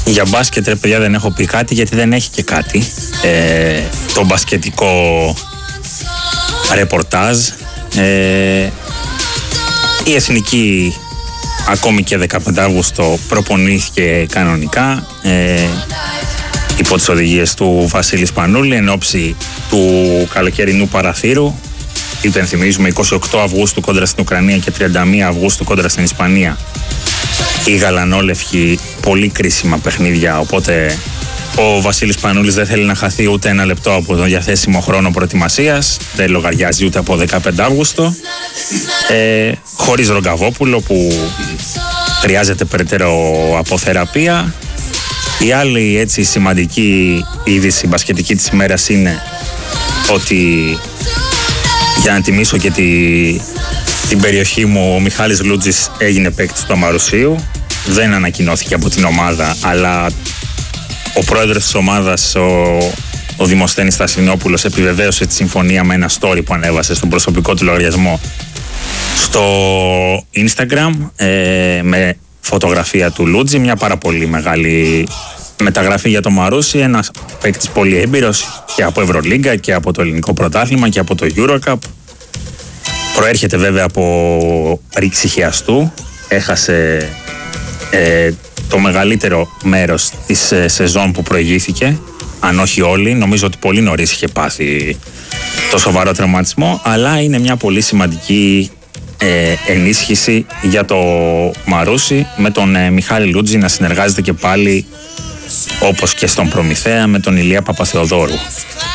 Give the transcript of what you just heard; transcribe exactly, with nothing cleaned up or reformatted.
Για μπάσκετ, ρε παιδιά, δεν έχω πει κάτι γιατί δεν έχει και κάτι. Ε, το μπασκετικό ρεπορτάζ. Ε, η Εθνική ακόμη και δεκαπέντε Αυγούστου προπονήθηκε κανονικά ε, υπό τις οδηγίες του Βασίλη Σπανούλη εν ώψη του καλοκαιρινού παραθύρου. Υπενθυμίζουμε είκοσι οκτώ Αυγούστου κόντρα στην Ουκρανία και τριάντα μία Αυγούστου κόντρα στην Ισπανία. Οι γαλανόλευκοι, πολύ κρίσιμα παιχνίδια, οπότε ο Βασίλης Σπανούλης δεν θέλει να χαθεί ούτε ένα λεπτό από τον διαθέσιμο χρόνο προετοιμασίας. Δεν λογαριάζει ούτε από δεκαπέντε Αυγούστου. Ε, χωρίς Ρογκαβόπουλο που χρειάζεται περαιτέρω αποθεραπεία. Η άλλη έτσι σημαντική είδηση μπασκετική της ημέρας είναι ότι, για να τιμήσω και τη, την περιοχή μου, ο Μιχάλης Λούτζης έγινε παίκτης του Αμαρουσίου. Δεν ανακοινώθηκε από την ομάδα, αλλά ο πρόεδρος της ομάδας, ο, ο Δημοσθένης Στασινόπουλος, επιβεβαίωσε τη συμφωνία με ένα story που ανέβασε στον προσωπικό του λογαριασμό στο Instagram ε, με φωτογραφία του Λούτζη. Μια πάρα πολύ μεγάλη μεταγραφή για το Μαρούσι, ένας παίκτης πολύ έμπειρος και από Ευρωλίγκα και από το ελληνικό πρωτάθλημα και από το Eurocup. Προέρχεται βέβαια από ρήξη χιαστού, έχασε ε, το μεγαλύτερο μέρος της ε, σεζόν που προηγήθηκε, αν όχι όλη. Νομίζω ότι πολύ νωρίς είχε πάθει το σοβαρό τραυματισμό, αλλά είναι μια πολύ σημαντική ε, ενίσχυση για το Μαρούσι, με τον ε, Μιχάλη Λούτζη να συνεργάζεται και πάλι, όπως και στον Προμηθέα, με τον Ηλία Παπαθεοδόρου.